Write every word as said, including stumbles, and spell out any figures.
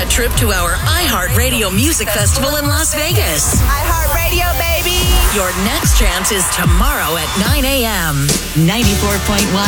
a trip to our iHeartRadio Music Festival in Las Vegas. iHeartRadio, baby. Your next chance is tomorrow at nine a.m. ninety-four point one